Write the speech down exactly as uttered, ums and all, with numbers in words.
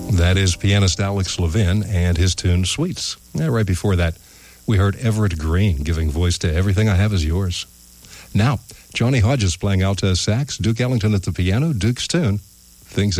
That is pianist Alex Levin and his tune Sweets. Yeah, right before that, we heard Everett Green giving voice to Everything I Have Is Yours. Now, Johnny Hodges playing alto sax, Duke Ellington at the piano, Duke's tune, Things